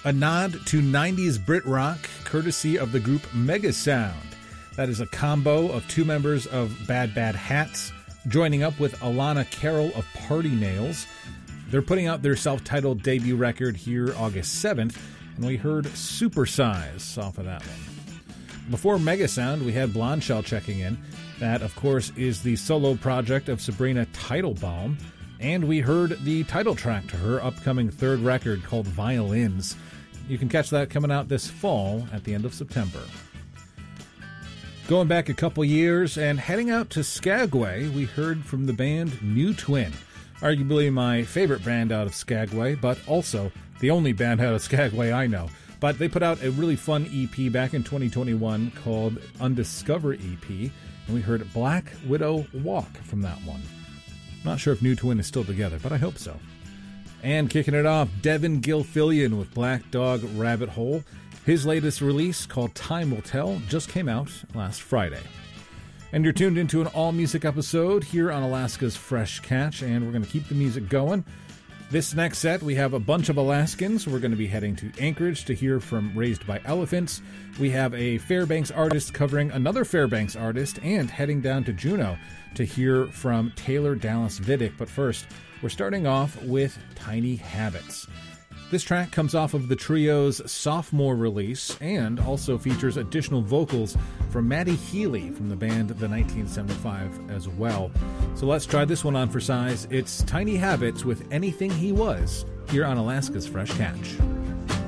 A nod to 90s Brit rock, courtesy of the group Megasound. That is a combo of two members of Bad Bad Hats, joining up with Alana Carroll of Party Nails. They're putting out their self-titled debut record here August 7th, and we heard Supersize off of that one. Before Megasound, we had Blondshell checking in. That, of course, is the solo project of Sabrina Teitelbaum, and we heard the title track to her upcoming third record called Violins. You can catch that coming out this fall at the end of September. Going back a couple years and heading out to Skagway, we heard from the band New Twin. Arguably my favorite band out of Skagway, but also the only band out of Skagway I know. But they put out a really fun EP back in 2021 called Undiscover EP, and we heard Black Widow Walk from that one. Not sure if New Twin is still together, but I hope so. And kicking it off, Devin Gilfillian with Black Dog Rabbit Hole. His latest release, called Time Will Tell, just came out last Friday. And you're tuned into an all-music episode here on Alaska's Fresh Catch, and we're going to keep the music going. This next set, we have a bunch of Alaskans. We're going to be heading to Anchorage to hear from Raised by Elephants. We have a Fairbanks artist covering another Fairbanks artist, and heading down to Juneau to hear from Taylor Dallas Vidic. But first, we're starting off with Tiny Habits. This track comes off of the trio's sophomore release and also features additional vocals from Maddie Healy from the band The 1975 as well. So let's try this one on for size. It's Tiny Habits with Anything He Was here on Alaska's Fresh Catch.